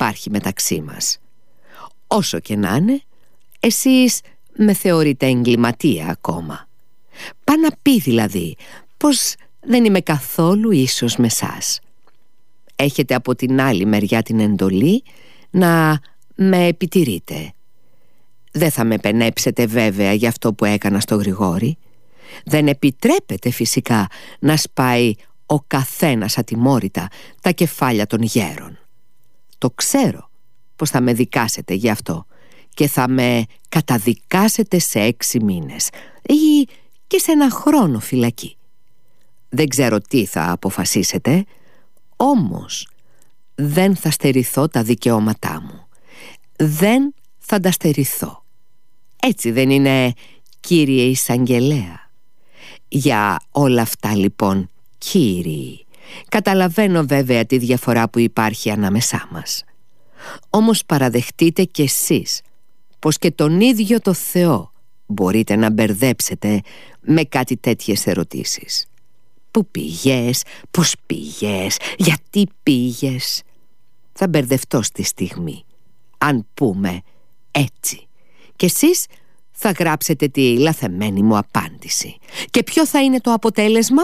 υπάρχει μεταξύ μας. Όσο και να είναι, εσείς με θεωρείτε εγκληματία ακόμα. Πά να πει δηλαδή πως δεν είμαι καθόλου ίσος με σας. Έχετε από την άλλη μεριά την εντολή να με επιτηρείτε. Δεν θα με πενέψετε βέβαια για αυτό που έκανα στο Γρηγόρη. Δεν επιτρέπετε φυσικά να σπάει ο καθένας ατιμόρυτα τα κεφάλια των γέρων. Το ξέρω πως θα με δικάσετε γι' αυτό και θα με καταδικάσετε σε 6 μήνες ή και σε 1 χρόνο φυλακή. Δεν ξέρω τι θα αποφασίσετε, όμως δεν θα στερηθώ τα δικαιώματά μου. Δεν θα τα στερηθώ. Έτσι δεν είναι, κύριε εισαγγελέα? Για όλα αυτά λοιπόν, κύριοι, καταλαβαίνω βέβαια τη διαφορά που υπάρχει ανάμεσά μας. Όμως παραδεχτείτε κι εσείς πως και τον ίδιο το Θεό μπορείτε να μπερδέψετε με κάτι τέτοιες ερωτήσεις. Πού πήγες, πώς πήγες, γιατί πήγες? Θα μπερδευτώ στη στιγμή, αν πούμε έτσι, και εσείς θα γράψετε τη λαθεμένη μου απάντηση. Και ποιο θα είναι το αποτέλεσμα?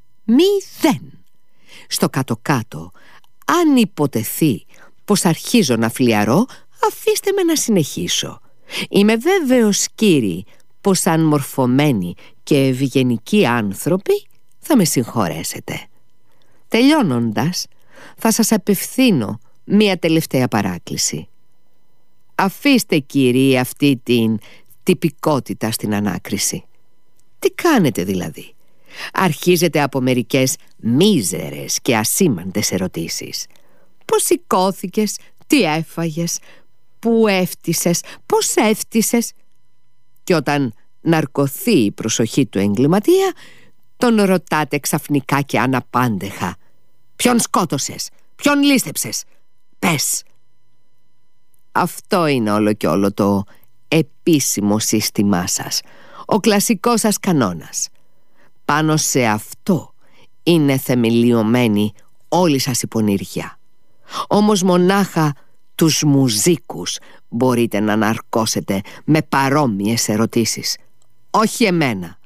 0. Στο κάτω-κάτω, αν υποτεθεί πως αρχίζω να φλιαρώ, αφήστε με να συνεχίσω. Είμαι βέβαιος, κύριοι, πως αν μορφωμένοι και ευγενικοί άνθρωποι θα με συγχωρέσετε. Τελειώνοντας, θα σας απευθύνω μία τελευταία παράκληση. Αφήστε, κύριοι, αυτή την τυπικότητα στην ανάκριση. Τι κάνετε δηλαδή? Αρχίζετε από μερικές μίζερες και ασήμαντες ερωτήσεις. Πώς σηκώθηκες, τι έφαγες, πού έφτισες, πώς έφτισες? Και όταν ναρκωθεί η προσοχή του εγκληματία, τον ρωτάτε ξαφνικά και αναπάντεχα. Ποιον σκότωσες, ποιον λήστεψες, πες. Αυτό είναι όλο και όλο το επίσημο σύστημά σας, ο κλασικός σας κανόνας. Πάνω σε αυτό είναι θεμελιωμένη όλη σας η πονηριά. Όμως μονάχα τους μουζίκους μπορείτε να ναρκώσετε με παρόμοιες ερωτήσεις, όχι εμένα.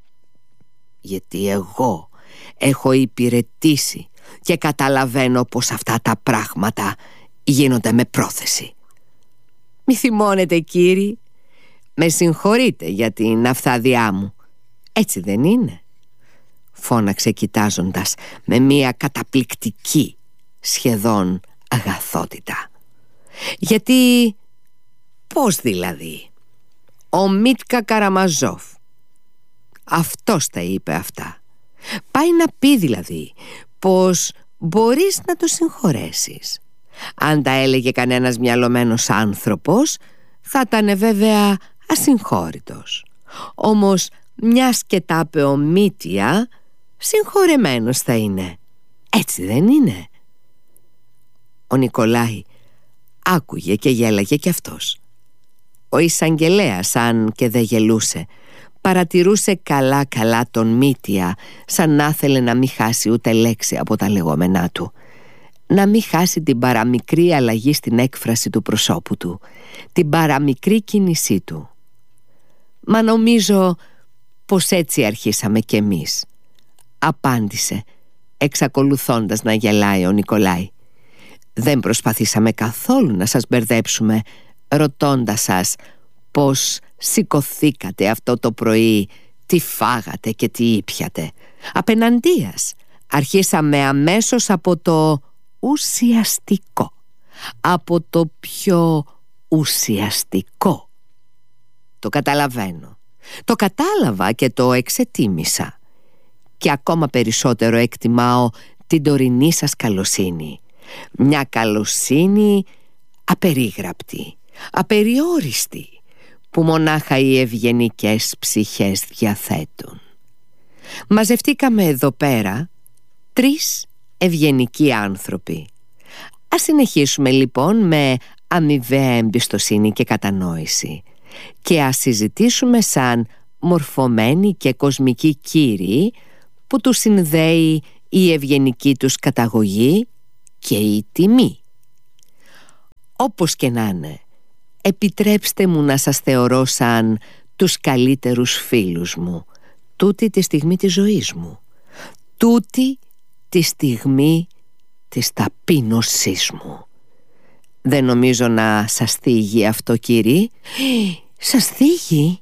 Γιατί εγώ έχω υπηρετήσει και καταλαβαίνω πως αυτά τα πράγματα γίνονται με πρόθεση. Μη θυμώνετε, κύριοι. Με συγχωρείτε για την αυθάδειά μου. Έτσι δεν είναι? Φώναξε κοιτάζοντας με μία καταπληκτική σχεδόν αγαθότητα. Γιατί πώς δηλαδή? Ο Μίτκα Καραμαζόφ, αυτός τα είπε αυτά. Πάει να πει δηλαδή πως μπορείς να το συγχωρέσεις. Αν τα έλεγε κανένας μυαλωμένος άνθρωπος, θα ήταν βέβαια ασυγχώρητος. Όμως μιας και τα είπε ο Μήτια, συγχωρεμένος θα είναι. Έτσι δεν είναι? Ο Νικολάη άκουγε και γέλαγε κι αυτός. Ο εισαγγελέας, αν και δεν γελούσε, παρατηρούσε καλά τον Μήτια, σαν να ήθελε να μην χάσει ούτε λέξη από τα λεγόμενά του, να μην χάσει την παραμικρή αλλαγή στην έκφραση του προσώπου του, την παραμικρή κίνησή του. «Μα νομίζω πως έτσι αρχίσαμε κι εμείς», απάντησε, εξακολουθώντας να γελάει ο Νικολάη. «Δεν προσπαθήσαμε καθόλου να σας μπερδέψουμε, ρωτώντας σας πως σηκωθήκατε αυτό το πρωί, τι φάγατε και τι ήπιατε. Απεναντίας, αρχίσαμε αμέσως από το ουσιαστικό, από το πιο ουσιαστικό. Το καταλαβαίνω, το κατάλαβα και το εξετίμησα. Και ακόμα περισσότερο εκτιμάω την τωρινή σας καλοσύνη. Μια καλοσύνη απερίγραπτη, απεριόριστη, που μονάχα οι ευγενικές ψυχές διαθέτουν. Μαζευτήκαμε εδώ πέρα 3 ευγενικοί άνθρωποι. Ας συνεχίσουμε λοιπόν με αμοιβαία εμπιστοσύνη και κατανόηση και ας συζητήσουμε σαν μορφωμένοι και κοσμικοί κύριοι που τους συνδέει η ευγενική τους καταγωγή και η τιμή. Όπως και να είναι, επιτρέψτε μου να σας θεωρώ σαν τους καλύτερους φίλους μου, τούτη τη στιγμή της ζωής μου, τούτη τη στιγμή της ταπείνωσής μου. Δεν νομίζω να σας θίγει αυτό, κύριε. Σας θίγει?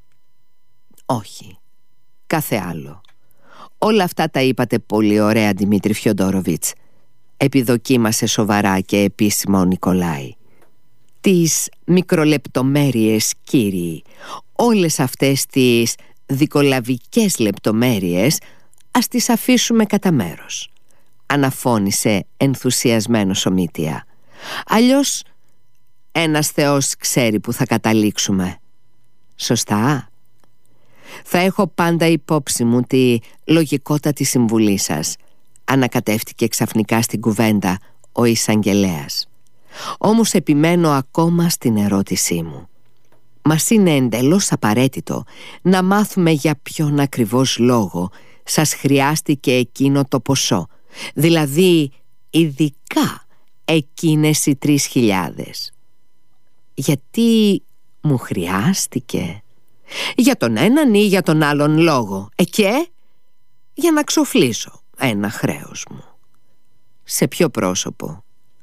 Όχι, κάθε άλλο. Όλα αυτά τα είπατε πολύ ωραία, Δημήτρη Φιοντόροβιτς, επιδοκίμασε σοβαρά και επίσημα ο Νικολάη. Τις μικρολεπτομέρειες, κύριοι, όλες αυτές τις δικολαβικές λεπτομέρειες, ας τις αφήσουμε κατά μέρος, αναφώνησε ενθουσιασμένος ο Μήτια. Αλλιώς ένας Θεός ξέρει που θα καταλήξουμε. Σωστά? Θα έχω πάντα υπόψη μου τη λογικότατη συμβουλή σας, ανακατεύτηκε ξαφνικά στην κουβέντα ο εισαγγελέας. Όμως επιμένω ακόμα στην ερώτησή μου. Μας είναι εντελώς απαραίτητο να μάθουμε για ποιον ακριβώς λόγο σας χρειάστηκε εκείνο το ποσό, δηλαδή ειδικά εκείνες οι 3.000. Γιατί μου χρειάστηκε? Για τον έναν ή για τον άλλον λόγο? Και για να ξοφλήσω ένα χρέος μου. Σε ποιο πρόσωπο?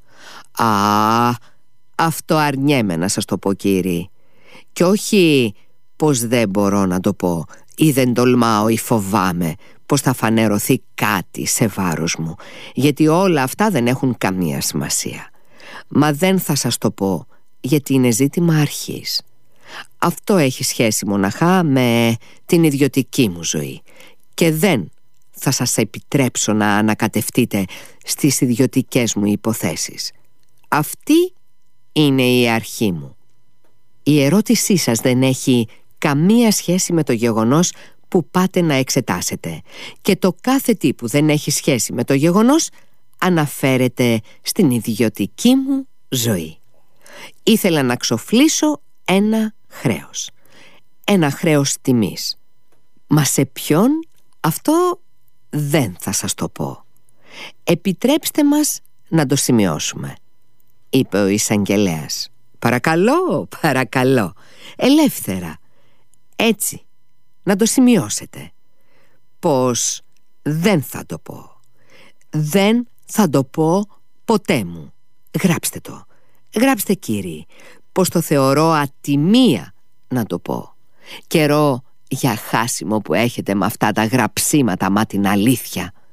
Αυτό αρνιέμαι να σας το πω, κύριε. Και όχι πως δεν μπορώ να το πω ή δεν τολμάω ή φοβάμαι πως θα φανερωθεί κάτι σε βάρος μου, γιατί όλα αυτά δεν έχουν καμία σημασία. Μα δεν θα σας το πω γιατί είναι ζήτημα αρχής. Αυτό έχει σχέση μοναχά με την ιδιωτική μου ζωή και δεν θα σας επιτρέψω να ανακατευτείτε στις ιδιωτικές μου υποθέσεις. Αυτή είναι η αρχή μου. Η ερώτησή σας δεν έχει καμία σχέση με το γεγονός που πάτε να εξετάσετε, και το κάθε τι που δεν έχει σχέση με το γεγονός αναφέρεται στην ιδιωτική μου ζωή. Ήθελα να ξοφλήσω ένα χρέος. Ένα χρέος τιμής. Μα σε ποιον? Αυτό δεν θα σας το πω. Επιτρέψτε μας να το σημειώσουμε, είπε ο εισαγγελέας. Παρακαλώ, παρακαλώ, ελεύθερα. Έτσι, να το σημειώσετε. Πως δεν θα το πω. Δεν θα το πω ποτέ μου. Γράψτε το. Γράψτε, κύριε, πως το θεωρώ ατιμία να το πω. Καιρό για χάσιμο που έχετε με αυτά τα γραψίματα, μα την αλήθεια.